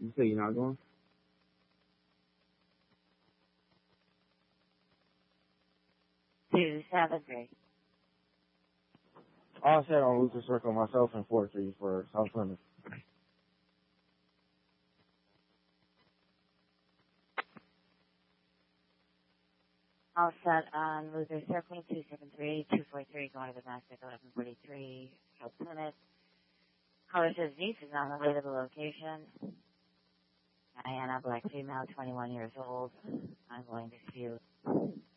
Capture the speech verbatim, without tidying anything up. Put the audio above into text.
You say you're not going? Two seven three. All set on Luther Circle, myself and four three for South Plymouth. All set on Luther Circle, two seven three, two four three, going to domestic, eleven forty-three, South Plymouth. Caller says niece is on the way to the location. Diana, black female, twenty-one years old, ongoing dispute.